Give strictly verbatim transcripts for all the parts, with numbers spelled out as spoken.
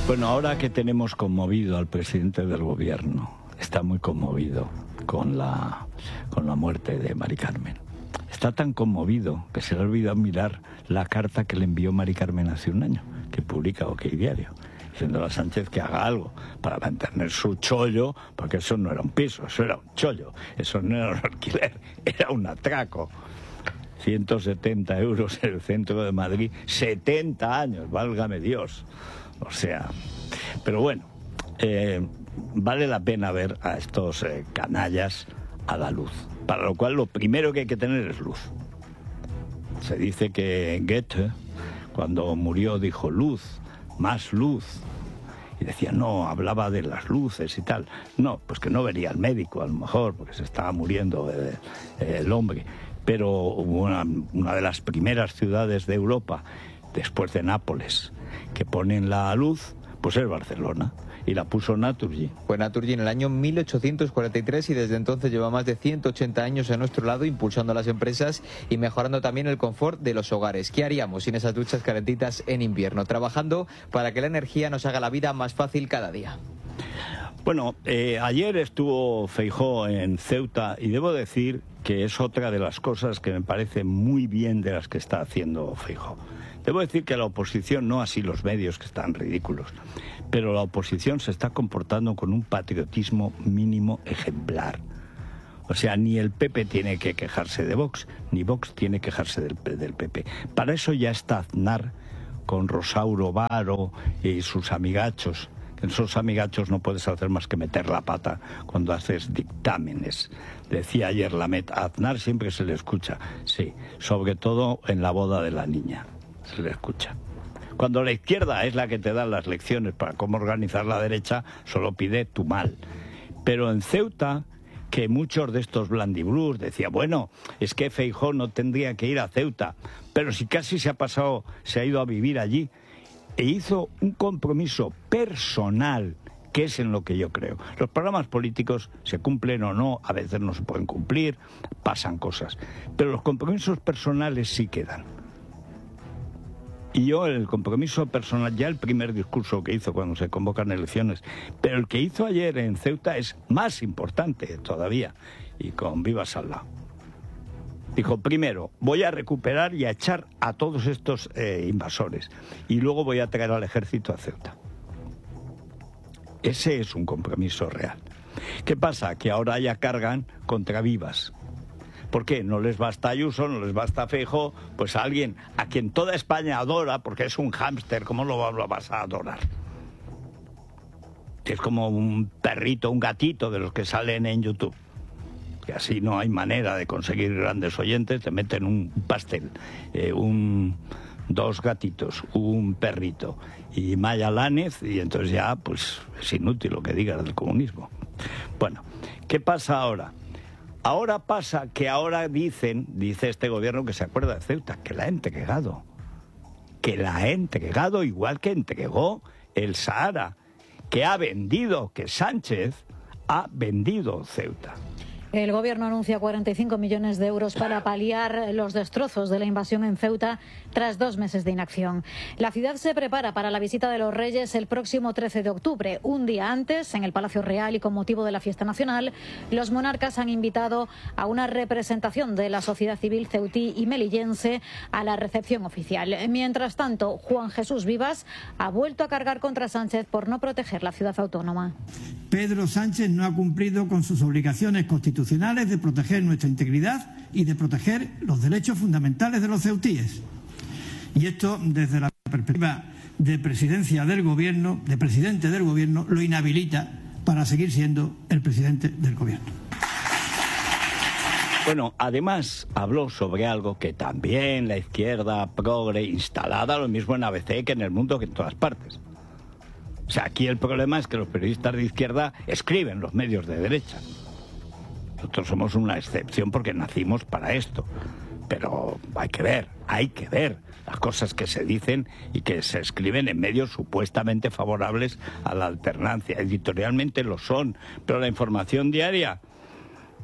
Bueno, ahora que tenemos conmovido al presidente del gobierno, está muy conmovido con la, con la muerte de Mari Carmen. Está tan conmovido que se le ha olvidado mirar la carta que le envió Mari Carmen hace un año, que publica OK Diario, diciéndole a Sánchez que haga algo para mantener su chollo, porque eso no era un piso, eso era un chollo, eso no era un alquiler, era un atraco. ciento setenta euros en el centro de Madrid, setenta años, válgame Dios. O sea, pero bueno, eh, vale la pena ver a estos eh, canallas a la luz, para lo cual lo primero que hay que tener es luz. Se dice que Goethe, cuando murió, dijo luz, más luz, y decía, no, hablaba de las luces y tal. No, pues que no vería al médico, a lo mejor, porque se estaba muriendo eh, eh, el hombre. Pero una, una de las primeras ciudades de Europa, después de Nápoles, que ponen la luz, pues es Barcelona, y la puso Naturgy. Fue Naturgy en el año mil ochocientos cuarenta y tres y desde entonces lleva más de ciento ochenta años a nuestro lado, impulsando a las empresas y mejorando también el confort de los hogares. ¿Qué haríamos sin esas duchas calentitas en invierno? Trabajando para que la energía nos haga la vida más fácil cada día. Bueno, eh, ayer estuvo Feijóo en Ceuta y debo decir que es otra de las cosas que me parece muy bien de las que está haciendo Feijóo. Debo decir que la oposición, no así los medios que están ridículos, pero la oposición se está comportando con un patriotismo mínimo ejemplar. O sea, ni el P P tiene que quejarse de Vox, ni Vox tiene que quejarse del, del P P. Para eso ya está Aznar con Rosauro Varo y sus amigachos. En esos amigachos no puedes hacer más que meter la pata cuando haces dictámenes. Decía ayer Lamet, a Aznar siempre se le escucha, sí, sobre todo en la boda de la niña, se le escucha. Cuando la izquierda es la que te da las lecciones para cómo organizar la derecha, solo pide tu mal. Pero en Ceuta, que muchos de estos blandibrús decían, bueno, es que Feijóo no tendría que ir a Ceuta, pero si casi se ha pasado, se ha ido a vivir allí, e hizo un compromiso personal, que es en lo que yo creo. Los programas políticos se cumplen o no, a veces no se pueden cumplir, pasan cosas, pero los compromisos personales sí quedan. Y yo el compromiso personal, ya el primer discurso que hizo cuando se convocan elecciones, pero el que hizo ayer en Ceuta es más importante todavía, y con vivas al lado. Dijo, primero, voy a recuperar y a echar a todos estos eh, invasores, y luego voy a traer al ejército a Ceuta. Ese es un compromiso real. ¿Qué pasa? Que ahora ya cargan contra Vivas. ¿Por qué? No les basta Ayuso, no les basta Feijóo, pues a alguien a quien toda España adora, porque es un hámster, ¿cómo lo vas a adorar? Es como un perrito, un gatito de los que salen en YouTube. Que así no hay manera de conseguir grandes oyentes, te meten un pastel, eh, un, dos gatitos, un perrito y Maya Lánez, y entonces ya pues es inútil lo que digas del comunismo. Bueno, ¿qué pasa ahora? Ahora pasa que ahora dicen, dice este gobierno que se acuerda de Ceuta, que la ha entregado, que la ha entregado igual que entregó el Sahara, que ha vendido, que Sánchez ha vendido Ceuta. El gobierno anuncia cuarenta y cinco millones de euros para paliar los destrozos de la invasión en Ceuta tras dos meses de inacción. La ciudad se prepara para la visita de los Reyes el próximo trece de octubre. Un día antes, en el Palacio Real y con motivo de la fiesta nacional, los monarcas han invitado a una representación de la sociedad civil ceutí y melillense a la recepción oficial. Mientras tanto, Juan Jesús Vivas ha vuelto a cargar contra Sánchez por no proteger la ciudad autónoma. Pedro Sánchez no ha cumplido con sus obligaciones constitucionales de proteger nuestra integridad y de proteger los derechos fundamentales de los ceutíes. Y esto, desde la perspectiva de presidencia del gobierno, de presidente del gobierno, lo inhabilita para seguir siendo el presidente del gobierno. Bueno, además habló sobre algo que también la izquierda progre instalada, lo mismo en A B C que en El Mundo, que en todas partes. O sea, aquí el problema es que los periodistas de izquierda escriben los medios de derecha. Nosotros somos una excepción porque nacimos para esto. Pero hay que ver, hay que ver las cosas que se dicen y que se escriben en medios supuestamente favorables a la alternancia. Editorialmente lo son, pero la información diaria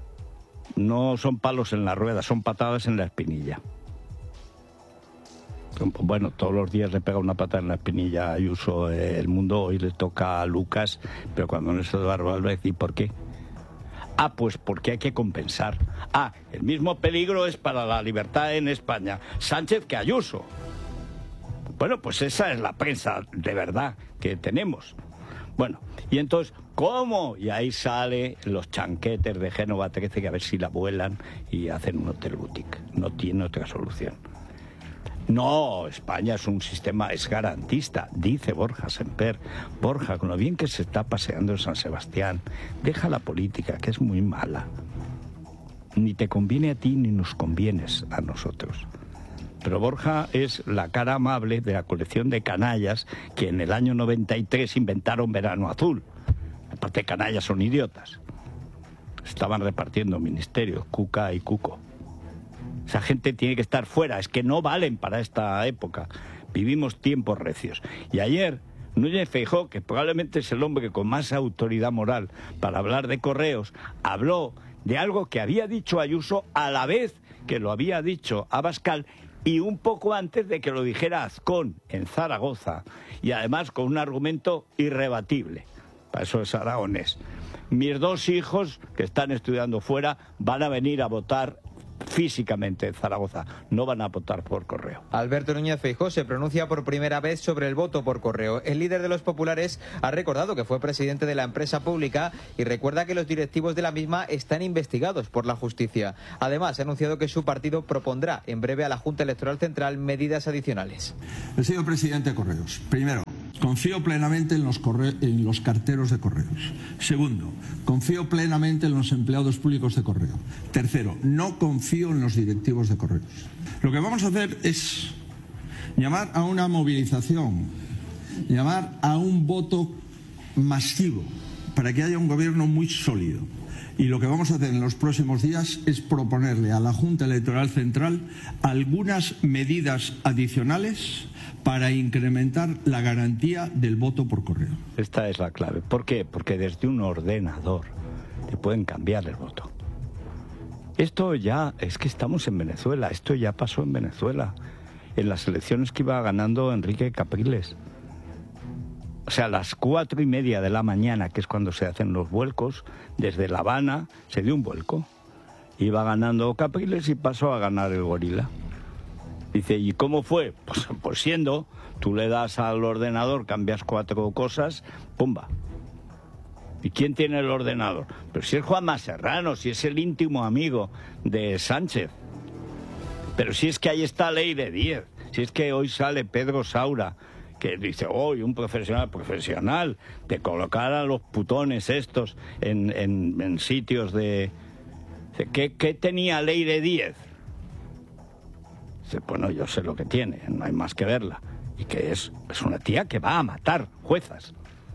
no son palos en la rueda, son patadas en la espinilla. Bueno, todos los días le pega una patada en la espinilla a Ayuso eh, el mundo, hoy le toca a Lucas, pero cuando no es Eduardo Álvarez, ¿y por qué? Ah, pues porque hay que compensar. Ah, el mismo peligro es para la libertad en España Sánchez que Ayuso. Bueno, pues esa es la prensa de verdad que tenemos. Bueno, y entonces, ¿cómo? Y ahí salen los chanquetes de Génova trece, que a ver si la vuelan y hacen un hotel boutique. No tiene otra solución. No, España es un sistema, es garantista, dice Borja Semper. Borja, con lo bien que se está paseando en San Sebastián, deja la política, que es muy mala. Ni te conviene a ti ni nos convienes a nosotros. Pero Borja es la cara amable de la colección de canallas que en el año noventa y tres inventaron Verano Azul. Aparte, canallas son idiotas. Estaban repartiendo ministerios, Cuca y Cuco. Esa gente tiene que estar fuera, es que no valen para esta época. Vivimos tiempos recios. Y ayer, Núñez Feijóo, que probablemente es el hombre con más autoridad moral para hablar de correos, habló de algo que había dicho Ayuso a la vez que lo había dicho Abascal y un poco antes de que lo dijera Azcón en Zaragoza. Y además con un argumento irrebatible. Para eso es aragonés. Mis dos hijos, que están estudiando fuera, van a venir a votar físicamente en Zaragoza, no van a votar por correo. Alberto Núñez Feijóo se pronuncia por primera vez sobre el voto por correo. El líder de los populares ha recordado que fue presidente de la empresa pública y recuerda que los directivos de la misma están investigados por la justicia. Además, ha anunciado que su partido propondrá en breve a la Junta Electoral Central medidas adicionales. He sido presidente de Correos. Primero, confío plenamente en los, corre en los carteros de correos. Segundo, confío plenamente en los empleados públicos de correo. Tercero, no confío en los directivos de correos. Lo que vamos a hacer es llamar a una movilización, llamar a un voto masivo para que haya un gobierno muy sólido. Y lo que vamos a hacer en los próximos días es proponerle a la Junta Electoral Central algunas medidas adicionales para incrementar la garantía del voto por correo. Esta es la clave. ¿Por qué? Porque desde un ordenador te pueden cambiar el voto. Esto ya, es que estamos en Venezuela, esto ya pasó en Venezuela, en las elecciones que iba ganando Enrique Capriles. O sea, a las cuatro y media de la mañana, que es cuando se hacen los vuelcos, desde La Habana se dio un vuelco. Iba ganando Capriles y pasó a ganar el gorila. Dice, ¿y cómo fue? Pues, pues siendo, tú le das al ordenador, cambias cuatro cosas, ¡pumba! ¿Y quién tiene el ordenador? Pero si es Juanma Serrano, si es el íntimo amigo de Sánchez. Pero si es que ahí está Leire Díez, si es que hoy sale Pedro Saura, que dice, hoy oh, un profesional, profesional, de colocar a los putones estos en, en, en sitios de... ¿Qué, qué tenía Leire Díez? Dice, bueno, yo sé lo que tiene, no hay más que verla. Y que es, es una tía que va a matar juezas.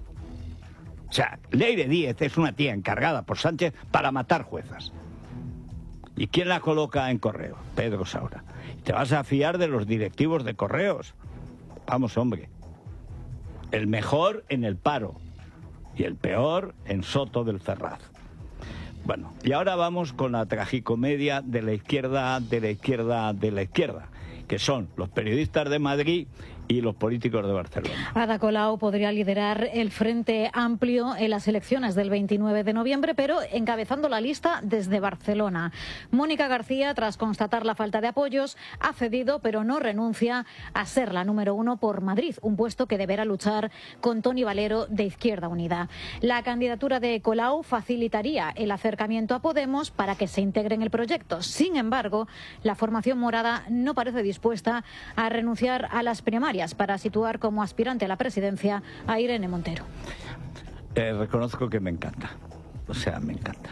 O sea, Leire Díez es una tía encargada por Sánchez para matar juezas. ¿Y quién la coloca en correo? Pedro Saura. ¿Te vas a fiar de los directivos de correos? Vamos, hombre. El mejor en el Paro y el peor en Soto del Ferraz. Bueno, y ahora vamos con la tragicomedia de la izquierda, de la izquierda, de la izquierda, que son los periodistas de Madrid y los políticos de Barcelona. Ada Colau podría liderar el Frente Amplio en las elecciones del veintinueve de noviembre, pero encabezando la lista desde Barcelona. Mónica García, tras constatar la falta de apoyos, ha cedido, pero no renuncia a ser la número uno por Madrid, un puesto que deberá luchar con Toni Valero de Izquierda Unida. La candidatura de Colau facilitaría el acercamiento a Podemos para que se integre en el proyecto. Sin embargo, la formación morada no parece dispuesta a renunciar a las primarias para situar como aspirante a la presidencia a Irene Montero. Eh, reconozco que me encanta, o sea, me encanta.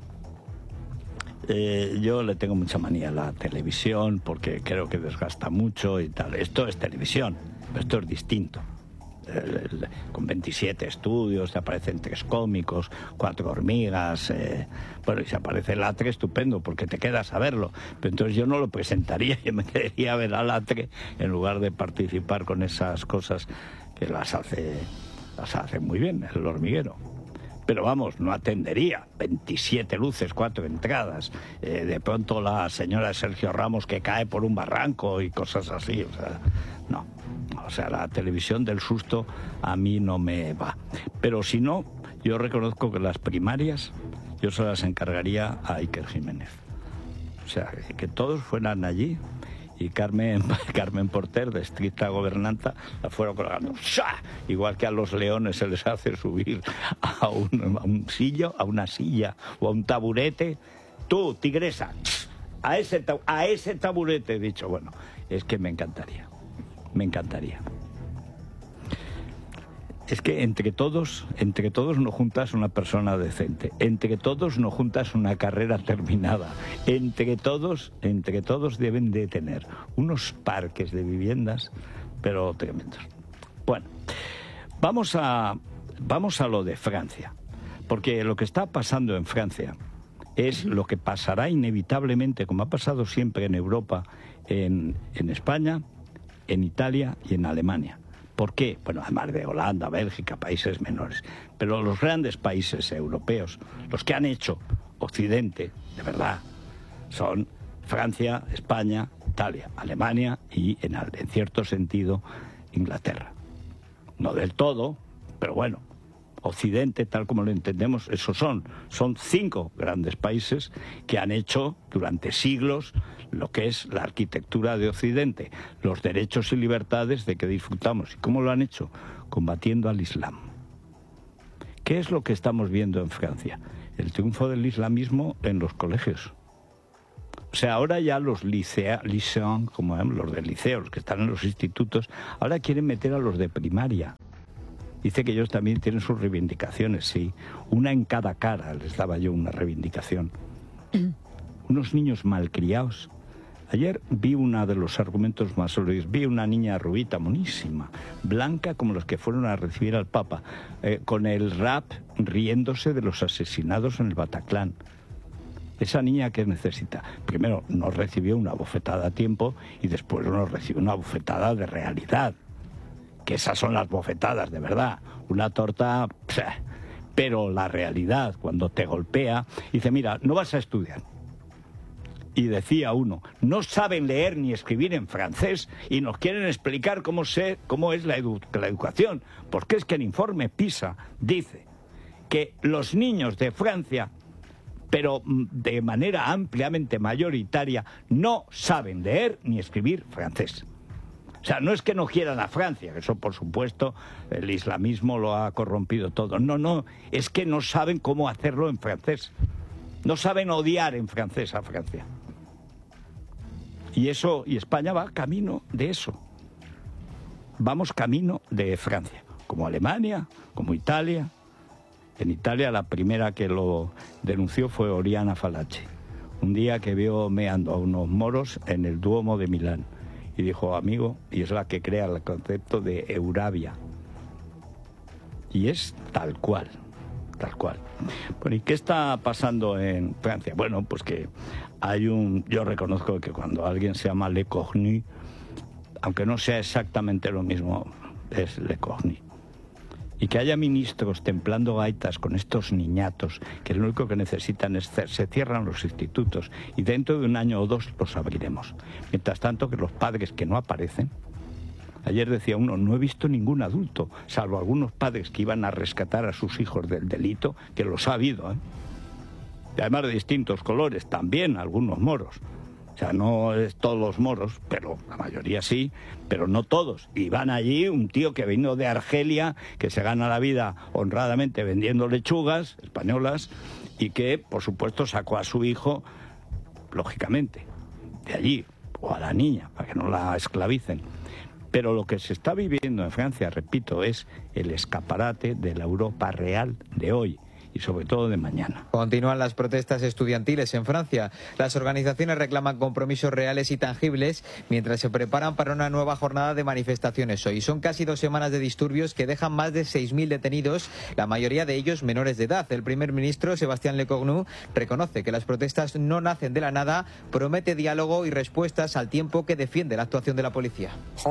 Eh, yo le tengo mucha manía a la televisión porque creo que desgasta mucho y tal. Esto es televisión, pero esto es distinto. El, el, con veintisiete estudios, te aparecen tres cómicos, cuatro hormigas, eh, bueno, y si aparece Latre, estupendo, porque te quedas a verlo. Pero entonces yo no lo presentaría, yo me quedaría a ver a Latre en lugar de participar con esas cosas que las hace, las hace muy bien, el hormiguero. Pero vamos, no atendería. veintisiete luces, cuatro entradas. Eh, de pronto la señora Sergio Ramos que cae por un barranco y cosas así. O sea, no. O sea, la televisión del susto a mí no me va. Pero si no, yo reconozco que las primarias yo se las encargaría a Iker Jiménez. O sea, que todos fueran allí y Carmen, Carmen Porter, de estricta gobernanta, la fueron colgando. ¡Sha! Igual que a los leones se les hace subir a un, a un sillo, a una silla o a un taburete. Tú, tigresa, a ese, a ese taburete, he dicho. Bueno, es que me encantaría, me encantaría. Es que entre todos, entre todos no juntas una persona decente, entre todos no juntas una carrera terminada, entre todos, entre todos deben de tener unos parques de viviendas, pero tremendos. Bueno, vamos a, vamos a lo de Francia, porque lo que está pasando en Francia es lo que pasará inevitablemente, como ha pasado siempre en Europa, en, en España, en Italia y en Alemania. ¿Por qué? Bueno, además de Holanda, Bélgica, países menores. Pero los grandes países europeos, los que han hecho Occidente, de verdad, son Francia, España, Italia, Alemania y, en, en cierto sentido, Inglaterra. No del todo, pero bueno, Occidente, tal como lo entendemos, esos son. Son cinco grandes países que han hecho durante siglos lo que es la arquitectura de Occidente, los derechos y libertades de que disfrutamos. ¿Y cómo lo han hecho? Combatiendo al Islam. ¿Qué es lo que estamos viendo en Francia? El triunfo del islamismo en los colegios. O sea, ahora ya los liceos, como los del liceo, los que están en los institutos, ahora quieren meter a los de primaria. Dice que ellos también tienen sus reivindicaciones, sí. Una en cada cara les daba yo una reivindicación. Unos niños malcriados. Ayer vi uno de los argumentos más sólidos. Vi una niña rubita, monísima, blanca como los que fueron a recibir al Papa, eh, con el rap riéndose de los asesinados en el Bataclan. Esa niña, ¿qué necesita? Primero, no recibió una bofetada a tiempo y después no recibió una bofetada de realidad. Que esas son las bofetadas, de verdad. Una torta... Pseh. Pero la realidad, cuando te golpea, dice, mira, no vas a estudiar. Y decía uno, no saben leer ni escribir en francés y nos quieren explicar cómo, se, cómo es la, edu la educación. Porque es que el informe PISA dice que los niños de Francia, pero de manera ampliamente mayoritaria, no saben leer ni escribir francés. O sea, no es que no quieran a Francia, que eso por supuesto el islamismo lo ha corrompido todo. No, no, es que no saben cómo hacerlo en francés. No saben odiar en francés a Francia. Y eso, y España va camino de eso. Vamos camino de Francia, como Alemania, como Italia. En Italia la primera que lo denunció fue Oriana Fallaci, un día que vio meando a unos moros en el Duomo de Milán. Y dijo, amigo, y es la que crea el concepto de Eurabia. Y es tal cual, tal cual. Bueno, ¿y qué está pasando en Francia? Bueno, pues que hay un... Yo reconozco que cuando alguien se llama Le Cornu, aunque no sea exactamente lo mismo, es Le Cornu. Y que haya ministros templando gaitas con estos niñatos, que lo único que necesitan es... Se cierran los institutos y dentro de un año o dos los abriremos. Mientras tanto, que los padres que no aparecen... Ayer decía uno, no he visto ningún adulto, salvo algunos padres que iban a rescatar a sus hijos del delito, que los ha habido, ¿eh? Y además de distintos colores, también algunos moros. O sea, no es todos los moros, pero la mayoría sí, pero no todos. Y van allí un tío que vino de Argelia, que se gana la vida honradamente vendiendo lechugas españolas, y que, por supuesto, sacó a su hijo, lógicamente, de allí, o a la niña, para que no la esclavicen. Pero lo que se está viviendo en Francia, repito, es el escaparate de la Europa real de hoy. y sobre todo de mañana. Continúan las protestas estudiantiles en Francia. Las organizaciones reclaman compromisos reales y tangibles mientras se preparan para una nueva jornada de manifestaciones hoy. Son casi dos semanas de disturbios que dejan más de seis mil detenidos, la mayoría de ellos menores de edad. El primer ministro, Sébastien Lecornu, reconoce que las protestas no nacen de la nada, promete diálogo y respuestas al tiempo que defiende la actuación de la policía.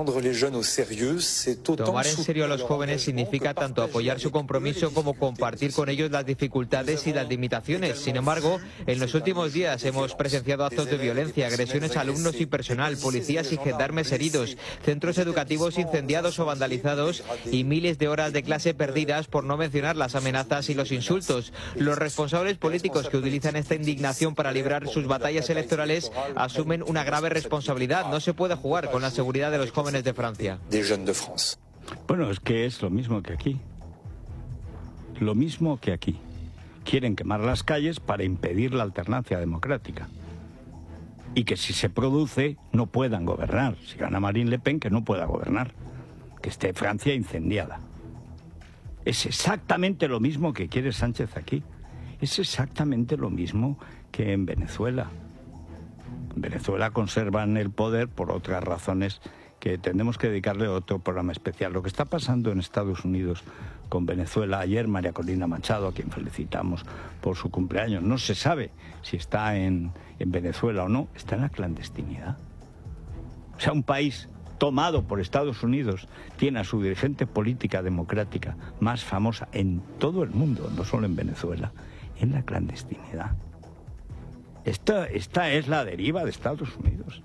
Tomar en serio a los jóvenes significa tanto apoyar su compromiso como compartir con ellos las dificultades y las limitaciones. Sin embargo, en los últimos días hemos presenciado actos de violencia, agresiones a alumnos y personal, policías y gendarmes heridos, centros educativos incendiados o vandalizados y miles de horas de clase perdidas, por no mencionar las amenazas y los insultos. Los responsables políticos que utilizan esta indignación para librar sus batallas electorales asumen una grave responsabilidad. No se puede jugar con la seguridad de los jóvenes de Francia. Bueno, es que es lo mismo que aquí. Lo mismo que aquí. Quieren quemar las calles para impedir la alternancia democrática. Y que si se produce, no puedan gobernar. Si gana Marine Le Pen, que no pueda gobernar. Que esté Francia incendiada. Es exactamente lo mismo que quiere Sánchez aquí. Es exactamente lo mismo que en Venezuela. En Venezuela conservan el poder por otras razones que tendremos que dedicarle otro programa especial. Lo que está pasando en Estados Unidos con Venezuela, ayer María Corina Machado, a quien felicitamos por su cumpleaños, no se sabe si está en, en Venezuela o no, está en la clandestinidad. O sea, un país tomado por Estados Unidos tiene a su dirigente política democrática más famosa en todo el mundo, no solo en Venezuela, en la clandestinidad. Esta, esta es la deriva de Estados Unidos.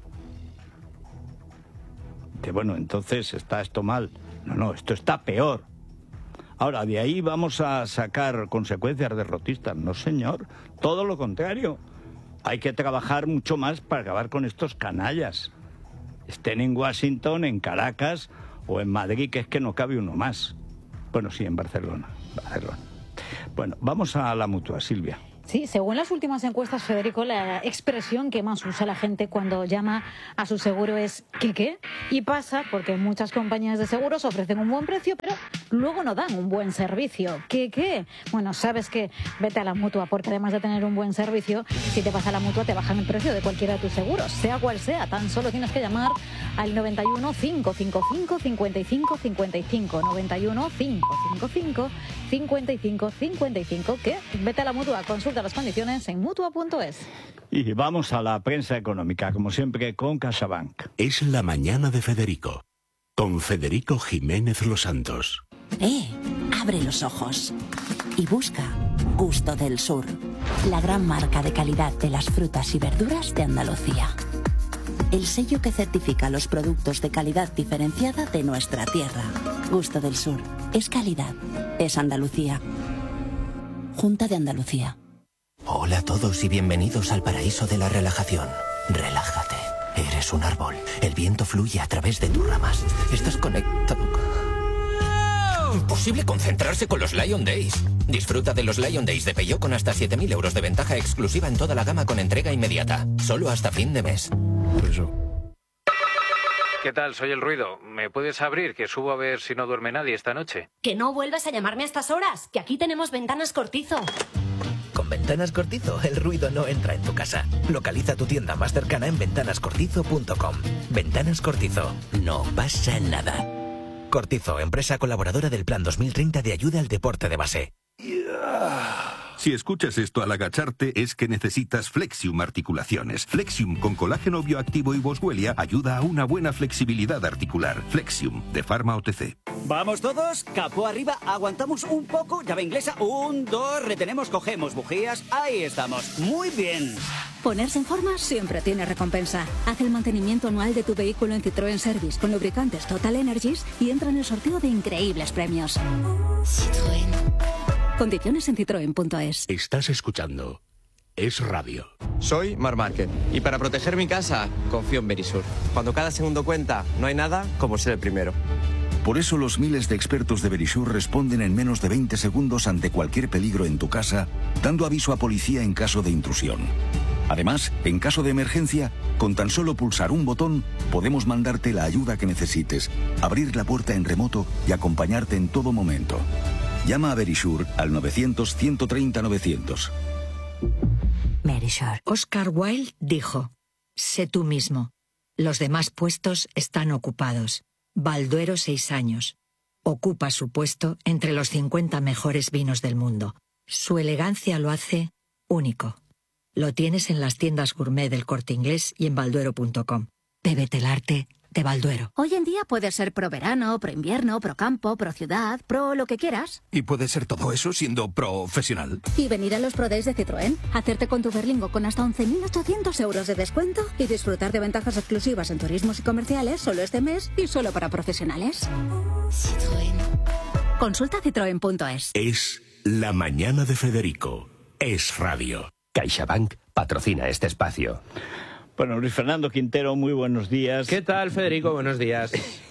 Que bueno, entonces está esto mal. No, no, esto está peor. Ahora, de ahí vamos a sacar consecuencias derrotistas. No, señor, todo lo contrario. Hay que trabajar mucho más para acabar con estos canallas. Estén en Washington, en Caracas o en Madrid, que es que no cabe uno más. Bueno, sí, en Barcelona. Barcelona. Bueno, vamos a la Mutua, Silvia. Sí, según las últimas encuestas, Federico, la expresión que más usa la gente cuando llama a su seguro es ¿qué qué? Y pasa porque muchas compañías de seguros ofrecen un buen precio, pero luego no dan un buen servicio. ¿Qué qué? Bueno, sabes que vete a la Mutua, porque además de tener un buen servicio, si te vas a la Mutua te bajan el precio de cualquiera de tus seguros, sea cual sea. Tan solo tienes que llamar al noventa y uno, cinco cinco cinco, cincuenta y cinco cincuenta y cinco, noventa y uno, cinco cinco cinco, cincuenta y cinco cincuenta y cinco, que vete a la Mutua, consulta las condiciones en mutua punto es. Y vamos a la prensa económica, como siempre, con CaixaBank. Es la mañana de Federico, con Federico Jiménez Los Santos. ¡Eh! Abre los ojos y busca Gusto del Sur, la gran marca de calidad de las frutas y verduras de Andalucía. El sello que certifica los productos de calidad diferenciada de nuestra tierra. Gusto del Sur. Es calidad. Es Andalucía. Junta de Andalucía. Hola a todos y bienvenidos al paraíso de la relajación. Relájate. Eres un árbol. El viento fluye a través de tus ramas. Estás conectado. Imposible concentrarse con los Lion Days. Disfruta de los Lion Days de Peugeot con hasta siete mil euros de ventaja exclusiva en toda la gama con entrega inmediata. Solo hasta fin de mes. Eso. ¿Qué tal? Soy el ruido. ¿Me puedes abrir? Que subo a ver si no duerme nadie esta noche. Que no vuelvas a llamarme a estas horas, que aquí tenemos Ventanas Cortizo. Con Ventanas Cortizo, el ruido no entra en tu casa. Localiza tu tienda más cercana en ventanas cortizo punto com. Ventanas Cortizo. No pasa nada. Cortizo, empresa colaboradora del Plan dos mil treinta de ayuda al deporte de base. Si escuchas esto al agacharte, es que necesitas Flexium Articulaciones. Flexium con colágeno bioactivo y boswellia ayuda a una buena flexibilidad articular. Flexium, de Pharma O T C. Vamos todos, capó arriba, aguantamos un poco, llave inglesa, un, dos, retenemos, cogemos bujías, ahí estamos, muy bien. Ponerse en forma siempre tiene recompensa. Haz el mantenimiento anual de tu vehículo en Citroën Service con lubricantes Total Energies y entra en el sorteo de increíbles premios. Citroën. Condiciones en citroen punto es. Estás escuchando Es Radio. Soy Mar Márquez y para proteger mi casa confío en Verisur. Cuando cada segundo cuenta, no hay nada como ser el primero. Por eso los miles de expertos de Verisur responden en menos de veinte segundos ante cualquier peligro en tu casa, dando aviso a policía en caso de intrusión. Además, en caso de emergencia, con tan solo pulsar un botón, podemos mandarte la ayuda que necesites, abrir la puerta en remoto y acompañarte en todo momento. Llama a Verisure al novecientos, ciento treinta, novecientos. Verisure. Oscar Wilde dijo: sé tú mismo. Los demás puestos están ocupados. Balduero, seis años. Ocupa su puesto entre los cincuenta mejores vinos del mundo. Su elegancia lo hace único. Lo tienes en las tiendas gourmet del Corte Inglés y en balduero punto com. Bébete el arte de Balduero. Hoy en día puedes ser pro verano, pro invierno, pro campo, pro ciudad, pro lo que quieras. Y puede ser todo eso siendo profesional. Y venir a los Pro Days de Citroën, hacerte con tu Berlingo con hasta once mil ochocientos euros de descuento y disfrutar de ventajas exclusivas en turismos y comerciales solo este mes y solo para profesionales. Citroën. Consulta citroen punto es. Es La Mañana de Federico. Es radio. CaixaBank patrocina este espacio. Bueno, Luis Fernando Quintero, muy buenos días. ¿Qué tal, Federico? Buenos días.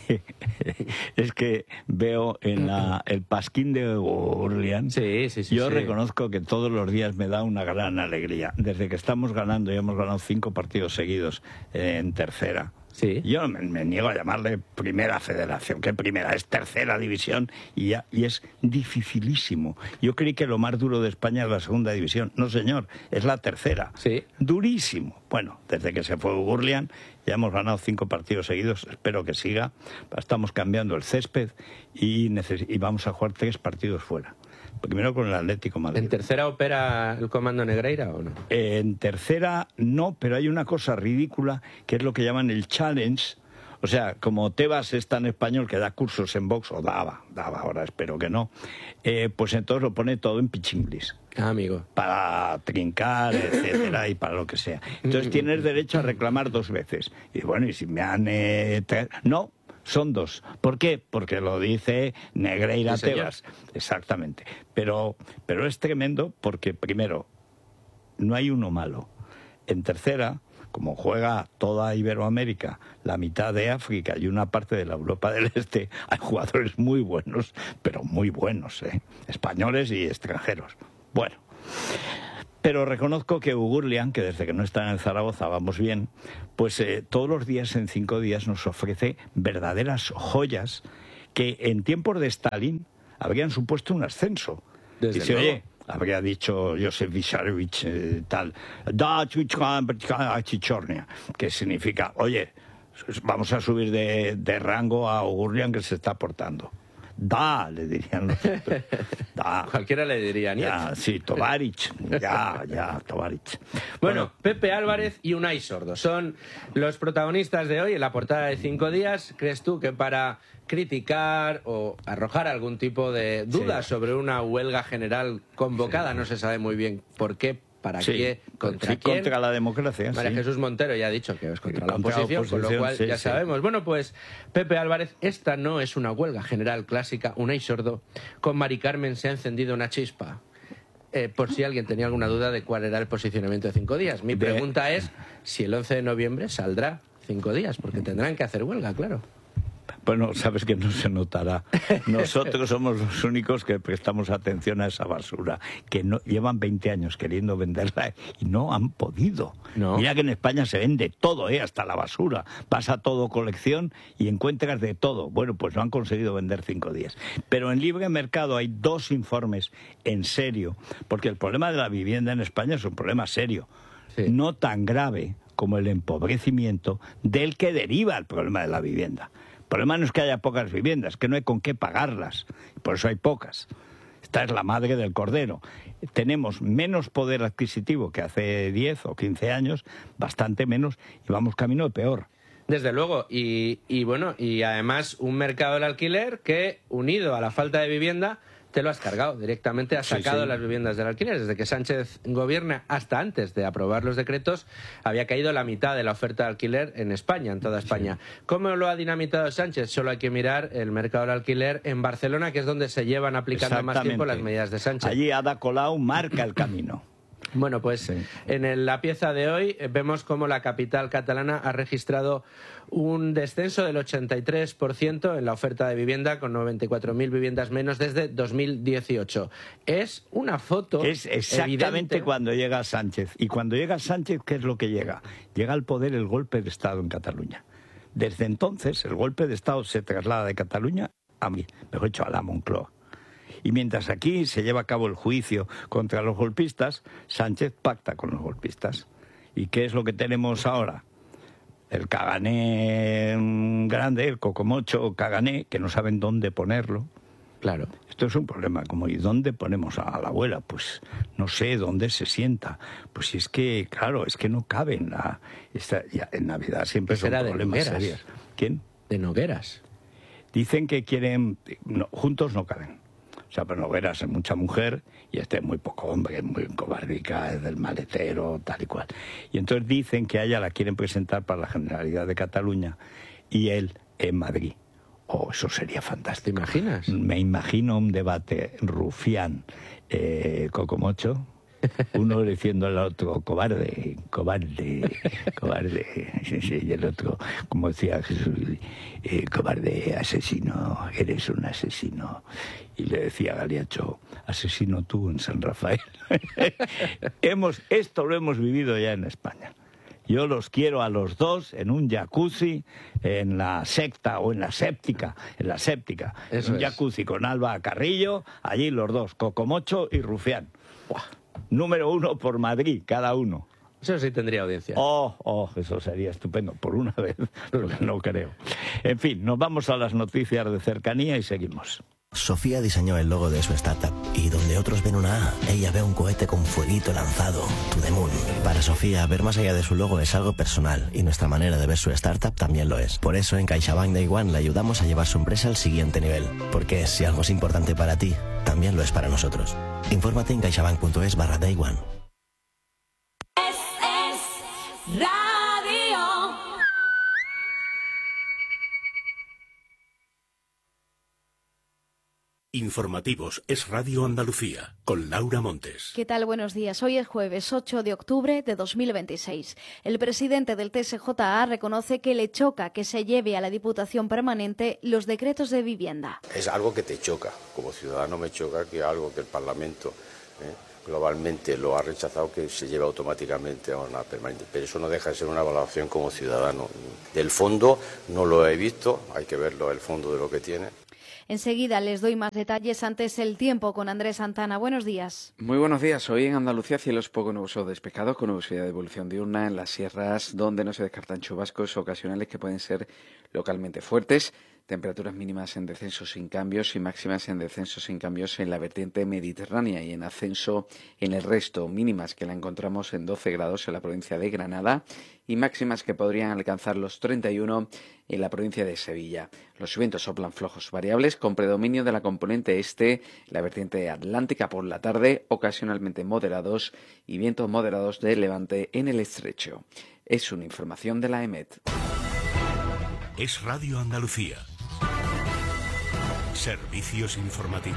Es que veo en la, el pasquín de Orleans. Sí, sí, sí. Yo sí. reconozco que todos los días me da una gran alegría. Desde que estamos ganando, ya hemos ganado cinco partidos seguidos en tercera. Sí. Yo me, me niego a llamarle primera federación, que primera, es tercera división y, ya, y es dificilísimo. Yo creí que lo más duro de España es la segunda división. No, señor, es la tercera. Sí. Durísimo. Bueno, desde que se fue Gurlian ya hemos ganado cinco partidos seguidos, espero que siga. Estamos cambiando el césped y, neces- y vamos a jugar tres partidos fuera. Primero con el Atlético de Madrid. ¿En tercera opera el comando Negreira o no? En tercera no, pero hay una cosa ridícula que es lo que llaman el challenge. O sea, como Tebas es tan español que da cursos en box, o daba, daba ahora, espero que no, eh, pues entonces lo pone todo en pichimblis. Ah, amigo. Para trincar, etcétera, y para lo que sea. Entonces tienes derecho a reclamar dos veces. Y bueno, y si me han... Eh, tra- no, son dos. ¿Por qué? Porque lo dice Negreira Sí, Tebas. Exactamente. Pero, pero es tremendo porque, primero, no hay uno malo. En tercera, como juega toda Iberoamérica, la mitad de África y una parte de la Europa del Este, hay jugadores muy buenos, pero muy buenos, ¿eh? Españoles y extranjeros. Bueno, pero reconozco que Ugurlian, que desde que no está en el Zaragoza vamos bien, pues eh, todos los días, en cinco días, nos ofrece verdaderas joyas que en tiempos de Stalin habrían supuesto un ascenso. Desde Dice, luego. oye, habría dicho Josef Vissarionovich eh, tal, da Chichornia, que significa, oye, vamos a subir de, de rango a Ugurlian que se está portando. Da, le dirían los otros. Da. Cualquiera le diría, Ya, sí, Tovarich, ya, ya, Tovarich. Bueno, Pepe Álvarez y Unai Sordo son los protagonistas de hoy en la portada de Cinco Días. ¿Crees tú que para criticar o arrojar algún tipo de dudas Sí. sobre una huelga general convocada, sí. no se sabe muy bien por qué, para Sí, qué, contra sí, quién? contra la democracia. María sí. Jesús Montero ya ha dicho que es contra la Contra la oposición, con lo oposición, cual sí, ya sí. sabemos. Bueno, pues Pepe Álvarez, esta no es una huelga general clásica. Unai Sordo, con Mari Carmen se ha encendido una chispa. Eh, por si alguien tenía alguna duda de cuál era el posicionamiento de Cinco Días. Mi De- pregunta es si el once de noviembre saldrá Cinco Días, porque tendrán que hacer huelga, claro. Bueno, sabes que no se notará. Nosotros somos los únicos que prestamos atención a esa basura, que no llevan veinte años queriendo venderla y no han podido. No. Mira que en España se vende todo, ¿eh? Hasta la basura. Vas a todo colección y encuentras de todo. Bueno, pues no han conseguido vender cinco días. Pero en libre mercado hay dos informes en serio, porque el problema de la vivienda en España es un problema serio. Sí. No tan grave como el empobrecimiento del que deriva el problema de la vivienda. El problema no es que haya pocas viviendas, que no hay con qué pagarlas, por eso hay pocas. Esta es la madre del cordero. Tenemos menos poder adquisitivo que hace diez o quince años, bastante menos, y vamos camino de peor. Desde luego, y, y bueno, y además un mercado del alquiler que, unido a la falta de vivienda, te lo has cargado. Directamente has Sí, sacado sí. las viviendas del alquiler. Desde que Sánchez gobierna, hasta antes de aprobar los decretos, había caído la mitad de la oferta de alquiler en España, en toda España. Sí. ¿Cómo lo ha dinamitado Sánchez? Solo hay que mirar el mercado del alquiler en Barcelona, que es donde se llevan aplicando más tiempo las medidas de Sánchez. Allí Ada Colau marca el camino. Bueno, pues sí. en el, la pieza de hoy eh, vemos cómo la capital catalana ha registrado un descenso del ochenta y tres por ciento en la oferta de vivienda, con noventa y cuatro mil viviendas menos desde dos mil dieciocho. Es una foto Es exactamente evidente. cuando llega Sánchez. Y cuando llega Sánchez, ¿qué es lo que llega? Llega al poder el golpe de Estado en Cataluña. Desde entonces, el golpe de Estado se traslada de Cataluña a mí, mejor dicho, a la Moncloa. Y mientras aquí se lleva a cabo el juicio contra los golpistas, Sánchez pacta con los golpistas. ¿Y qué es lo que tenemos ahora? El cagané grande, el cocomocho cagané, que no saben dónde ponerlo. Claro. Esto es un problema, como ¿y dónde ponemos a la abuela? Pues no sé dónde se sienta. Pues si es que, claro, es que no cabe en la... Esta, ya, en Navidad siempre son problemas serios. ¿Quién? De Nogueras. Dicen que quieren... No, juntos no caben. O sea, pero Nogueras es mucha mujer y este es muy poco hombre, es muy cobardica, es del maletero, tal y cual. Y entonces dicen que a ella la quieren presentar para la Generalidad de Cataluña y él en Madrid. Oh, eso sería fantástico. ¿Te imaginas? Me imagino un debate rufián, eh, cocomocho, uno diciendo al otro, cobarde, cobarde, cobarde, sí, sí, y el otro, como decía Jesús, eh, cobarde, asesino, eres un asesino. Y le decía Galiacho, asesino tú en San Rafael. hemos, esto lo hemos vivido ya en España. Yo los quiero a los dos en un jacuzzi, en la secta o en la séptica, en la séptica, Eso en un es. jacuzzi con Alba Carrillo, allí los dos, Cocomocho y Rufián. ¡Buah! Número uno por Madrid, cada uno. Eso sí tendría audiencia. Oh, oh, eso sería estupendo, por una vez, porque no creo. En fin, nos vamos a las noticias de cercanía y seguimos. Sofía diseñó el logo de su startup y donde otros ven una A, ella ve un cohete con fueguito lanzado, to the moon. Para Sofía, ver más allá de su logo es algo personal y nuestra manera de ver su startup también lo es. Por eso en CaixaBank Day One le ayudamos a llevar su empresa al siguiente nivel. Porque si algo es importante para ti, también lo es para nosotros. Infórmate en caixabank.es barra Day One. Es Radio. Informativos Es Radio Andalucía, con Laura Montes. ¿Qué tal? Buenos días. Hoy es jueves ocho de octubre de dos mil veintiséis. El presidente del T S J A reconoce que le choca que se lleve a la Diputación Permanente los decretos de vivienda. Es algo que te choca. Como ciudadano me choca que algo que el Parlamento ¿eh? globalmente lo ha rechazado, que se lleve automáticamente a una permanente. Pero eso no deja de ser una evaluación como ciudadano. Del fondo no lo he visto, hay que verlo, el fondo de lo que tiene. Enseguida les doy más detalles. Antes el tiempo con Andrés Santana. Buenos días. Muy buenos días. Hoy en Andalucía cielos poco nubosos o despejados con nubosidad de evolución diurna en las sierras, donde no se descartan chubascos ocasionales que pueden ser localmente fuertes. Temperaturas mínimas en descenso sin cambios y máximas en descenso sin cambios en la vertiente mediterránea y en ascenso en el resto. Mínimas que la encontramos en doce grados en la provincia de Granada y máximas que podrían alcanzar los treinta y uno en la provincia de Sevilla. Los vientos soplan flojos variables con predominio de la componente este, la vertiente atlántica por la tarde, ocasionalmente moderados y vientos moderados de levante en el estrecho. Es una información de la E M E T. Es Radio Andalucía. Servicios informativos.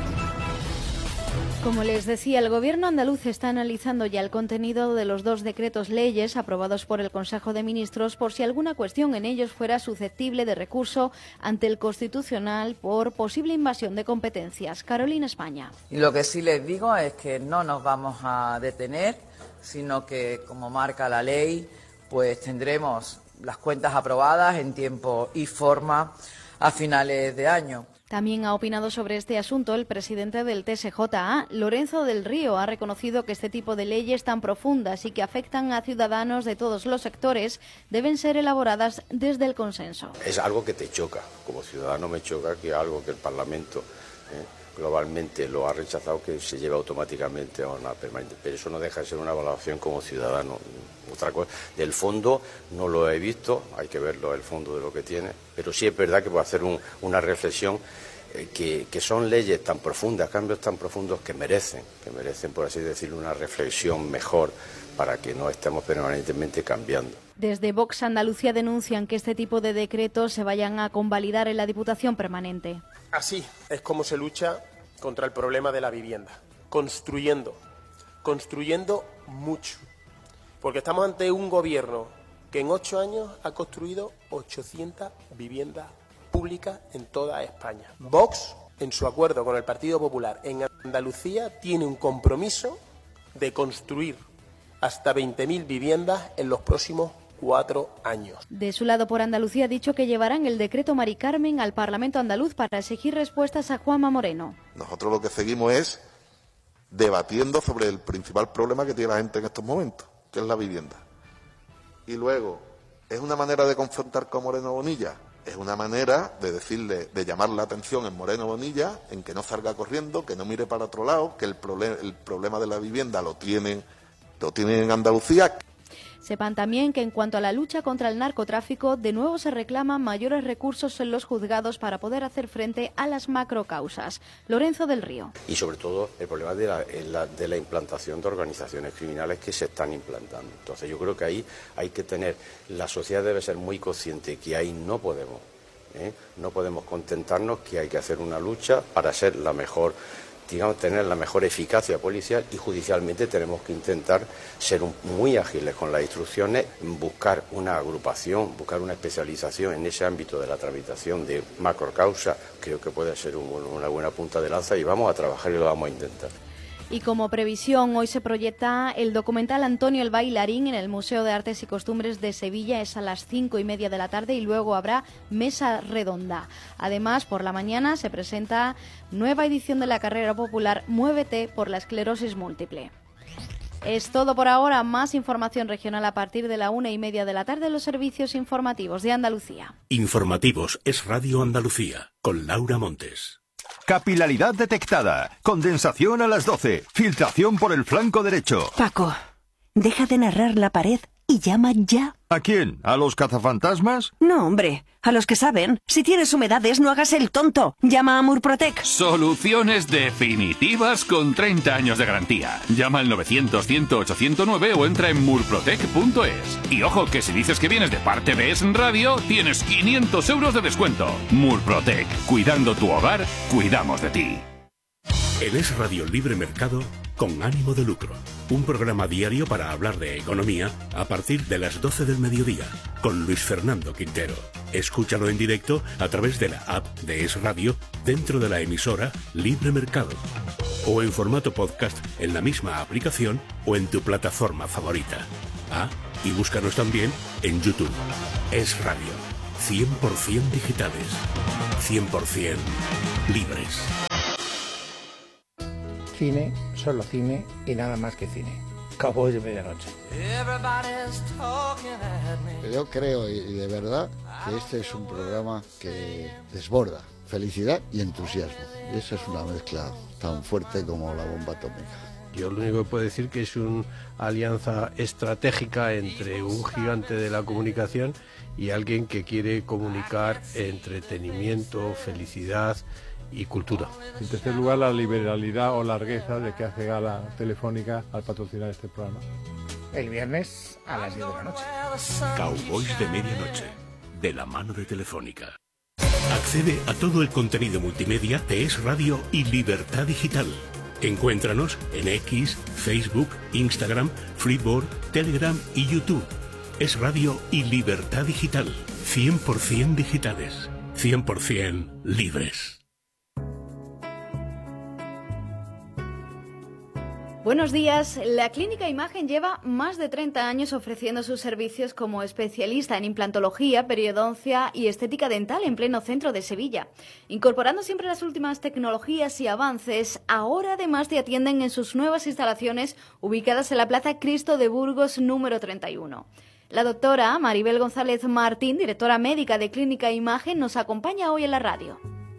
Como les decía, el Gobierno andaluz está analizando ya el contenido de los dos decretos leyes aprobados por el Consejo de Ministros por si alguna cuestión en ellos fuera susceptible de recurso ante el Constitucional por posible invasión de competencias. Carolina España. Y lo que sí les digo es que no nos vamos a detener, sino que, como marca la ley, pues tendremos las cuentas aprobadas en tiempo y forma a finales de año. También ha opinado sobre este asunto el presidente del T S J A, Lorenzo del Río. Ha reconocido que este tipo de leyes tan profundas y que afectan a ciudadanos de todos los sectores deben ser elaboradas desde el consenso. Es algo que te choca. Como ciudadano me choca que algo que el Parlamento ¿eh? globalmente lo ha rechazado, que se lleve automáticamente a una permanente. Pero eso no deja de ser una evaluación como ciudadano. Otra cosa, del fondo no lo he visto, hay que verlo, el fondo de lo que tiene. Pero sí es verdad que puedo hacer un, una reflexión eh, que, que son leyes tan profundas, cambios tan profundos que merecen, que merecen, por así decirlo, una reflexión mejor para que no estemos permanentemente cambiando. Desde Vox Andalucía denuncian que este tipo de decretos se vayan a convalidar en la Diputación Permanente. Así es como se lucha contra el problema de la vivienda, construyendo, construyendo mucho, porque estamos ante un gobierno que en ocho años ha construido ochocientas viviendas públicas en toda España. Vox, en su acuerdo con el Partido Popular en Andalucía, tiene un compromiso de construir hasta veinte mil viviendas en los próximos cuatro años. De su lado, por Andalucía, ha dicho que llevarán el decreto Mari Carmen al Parlamento andaluz para exigir respuestas a Juanma Moreno. Nosotros lo que seguimos es debatiendo sobre el principal problema que tiene la gente en estos momentos, que es la vivienda. Y luego, ¿es una manera de confrontar con Moreno Bonilla? Es una manera de decirle, de llamar la atención en Moreno Bonilla, en que no salga corriendo, que no mire para otro lado, que el, problem, el problema de la vivienda lo tienen, lo tienen en Andalucía. Sepan también que en cuanto a la lucha contra el narcotráfico, de nuevo se reclaman mayores recursos en los juzgados para poder hacer frente a las macrocausas. Lorenzo del Río. Y sobre todo el problema de la, de la implantación de organizaciones criminales que se están implantando. Entonces yo creo que ahí hay que tener, la sociedad debe ser muy consciente que ahí no podemos, ¿eh? no podemos contentarnos, que hay que hacer una lucha para ser la mejor, digamos, tener la mejor eficacia policial, y judicialmente tenemos que intentar ser un, muy ágiles con las instrucciones, buscar una agrupación, buscar una especialización en ese ámbito de la tramitación de macrocausa. Creo que puede ser un, una buena punta de lanza, y vamos a trabajar y lo vamos a intentar. Y como previsión, hoy se proyecta el documental Antonio el Bailarín en el Museo de Artes y Costumbres de Sevilla. Es a las cinco y media de la tarde y luego habrá mesa redonda. Además, por la mañana se presenta nueva edición de la carrera popular Muévete por la esclerosis múltiple. Es todo por ahora. Más información regional a partir de la una y media de la tarde en los servicios informativos de Andalucía. Informativos Es Radio Andalucía, con Laura Montes. Capilaridad detectada. Condensación a las doce. Filtración por el flanco derecho. Paco, deja de narrar la pared y llama ya. ¿A quién? ¿A los cazafantasmas? No, hombre, a los que saben. Si tienes humedades, no hagas el tonto. Llama a Murprotec. Soluciones definitivas con treinta años de garantía. Llama al novecientos, cien, ocho cero nueve o entra en murprotec punto es. Y ojo, que si dices que vienes de parte de Es Radio, tienes quinientos euros de descuento. Murprotec, cuidando tu hogar, cuidamos de ti. En Es Radio Libre Mercado, con ánimo de lucro. Un programa diario para hablar de economía a partir de las doce del mediodía, con Luis Fernando Quintero. Escúchalo en directo a través de la app de Es Radio dentro de la emisora Libre Mercado. O en formato podcast en la misma aplicación o en tu plataforma favorita. Ah, y búscanos también en YouTube. Es Radio. cien por ciento digitales. cien por ciento libres. Cine, solo cine y nada más que cine. Cowboys de medianoche. Yo creo y de verdad que este es un programa que desborda felicidad y entusiasmo. Y eso es una mezcla tan fuerte como la bomba atómica. Yo lo único que puedo decir que es una alianza estratégica entre un gigante de la comunicación y alguien que quiere comunicar entretenimiento, felicidad y cultura. En tercer lugar, la liberalidad o largueza de que hace gala Telefónica al patrocinar este programa. El viernes a las diez de la noche. Cowboys de medianoche, de la mano de Telefónica. Accede a todo el contenido multimedia de Es Radio y Libertad Digital. Encuéntranos en X, Facebook, Instagram, Freeboard, Telegram y YouTube. Es Radio y Libertad Digital. cien por ciento digitales. cien por ciento libres. Buenos días. La Clínica Imagen lleva más de treinta años ofreciendo sus servicios como especialista en implantología, periodoncia y estética dental en pleno centro de Sevilla. Incorporando siempre las últimas tecnologías y avances, ahora además te atienden en sus nuevas instalaciones ubicadas en la Plaza Cristo de Burgos número treinta y uno. La doctora Maribel González Martín, directora médica de Clínica Imagen, nos acompaña hoy en la radio.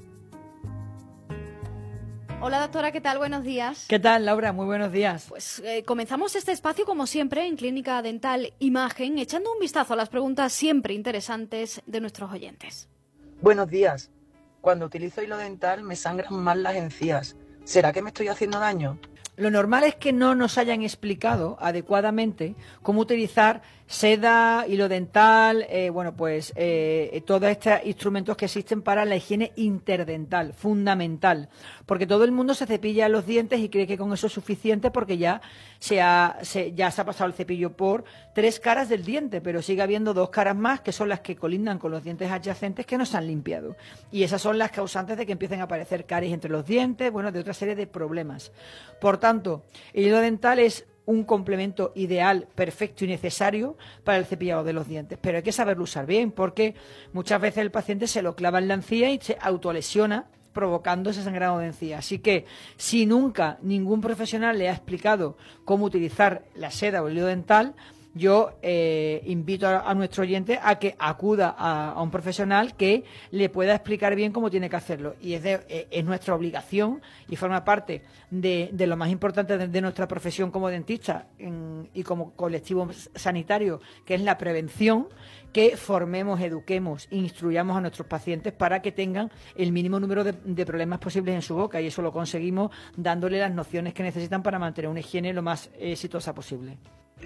Hola doctora, ¿qué tal? Buenos días. ¿Qué tal, Laura? Muy buenos días. Pues eh, comenzamos este espacio como siempre en Clínica Dental Imagen, echando un vistazo a las preguntas siempre interesantes de nuestros oyentes. Buenos días. Cuando utilizo hilo dental me sangran más las encías. ¿Será que me estoy haciendo daño? Lo normal es que no nos hayan explicado adecuadamente cómo utilizar seda, hilo dental, eh, bueno, pues eh, todos estos instrumentos que existen para la higiene interdental, fundamental, porque todo el mundo se cepilla los dientes y cree que con eso es suficiente porque ya se ha, se, ya se ha pasado el cepillo por tres caras del diente, pero sigue habiendo dos caras más que son las que colindan con los dientes adyacentes que no se han limpiado. Y esas son las causantes de que empiecen a aparecer caries entre los dientes, bueno, de otra serie de problemas. Por tanto, el hilo dental es un complemento ideal, perfecto y necesario para el cepillado de los dientes, pero hay que saberlo usar bien, porque muchas veces el paciente se lo clava en la encía y se autolesiona provocando ese sangrado de encía. Así que si nunca ningún profesional le ha explicado cómo utilizar la seda o el hilo dental, yo eh, invito a, a nuestro oyente a que acuda a, a un profesional que le pueda explicar bien cómo tiene que hacerlo. Y es, de, eh, es nuestra obligación y forma parte de, de lo más importante de, de nuestra profesión como dentista en, y como colectivo sanitario, que es la prevención, que formemos, eduquemos, instruyamos a nuestros pacientes para que tengan el mínimo número de, de problemas posibles en su boca, y eso lo conseguimos dándole las nociones que necesitan para mantener una higiene lo más exitosa posible.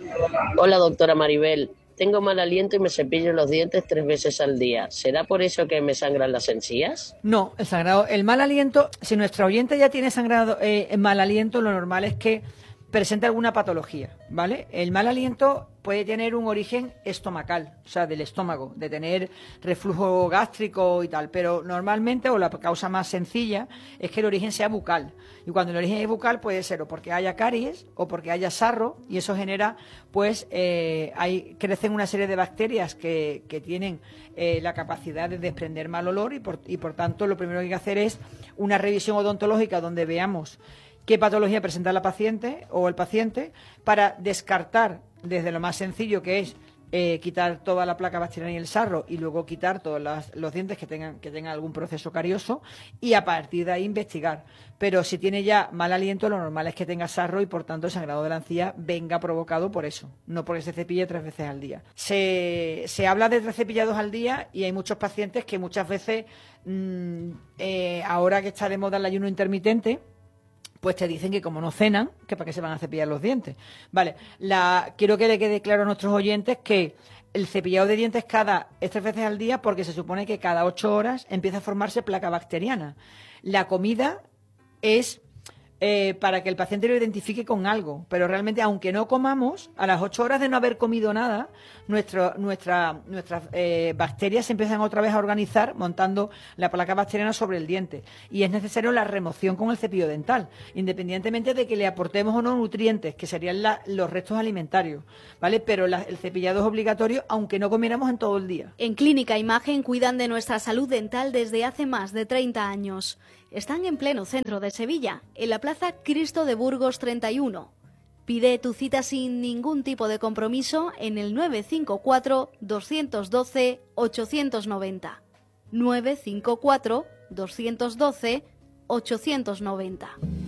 Hola, doctora Maribel. Tengo mal aliento y me cepillo los dientes tres veces al día. ¿Será por eso que me sangran las encías? No, el sangrado, el mal aliento, si nuestra oyente ya tiene sangrado, eh, mal aliento, lo normal es que presente alguna patología, ¿vale? El mal aliento puede tener un origen estomacal, o sea, del estómago, de tener reflujo gástrico y tal, pero normalmente, o la causa más sencilla, es que el origen sea bucal. Y cuando el origen es bucal puede ser o porque haya caries o porque haya sarro, y eso genera, pues, eh, hay, crecen una serie de bacterias que, que tienen eh, la capacidad de desprender mal olor y por, y por tanto lo primero que hay que hacer es una revisión odontológica donde veamos qué patología presenta la paciente o el paciente para descartar desde lo más sencillo, que es eh, quitar toda la placa bacteriana y el sarro, y luego quitar todos los, los dientes que tengan, que tengan algún proceso carioso, y a partir de ahí investigar. Pero si tiene ya mal aliento, lo normal es que tenga sarro y por tanto el sangrado de la encía venga provocado por eso, no porque se cepille tres veces al día. Se, se habla de tres cepillados al día y hay muchos pacientes que muchas veces, mmm, eh, ahora que está de moda el ayuno intermitente, pues te dicen que como no cenan, que para qué se van a cepillar los dientes. Vale, la, quiero que le quede claro a nuestros oyentes que el cepillado de dientes cada es tres veces al día porque se supone que cada ocho horas empieza a formarse placa bacteriana. La comida es eh, para que el paciente lo identifique con algo, pero realmente aunque no comamos, a las ocho horas de no haber comido nada, nuestro, nuestra, nuestras eh, bacterias se empiezan otra vez a organizar montando la placa bacteriana sobre el diente, y es necesario la remoción con el cepillo dental, independientemente de que le aportemos o no nutrientes, que serían la, los restos alimentarios, ¿vale? Pero la, el cepillado es obligatorio aunque no comiéramos en todo el día. En Clínica Imagen cuidan de nuestra salud dental desde hace más de treinta años. Están en pleno centro de Sevilla, en la Plaza Cristo de Burgos treinta y uno. Pide tu cita sin ningún tipo de compromiso en el nueve cinco cuatro, dos uno dos, ocho nueve cero. nueve cinco cuatro, dos uno dos, ocho nueve cero.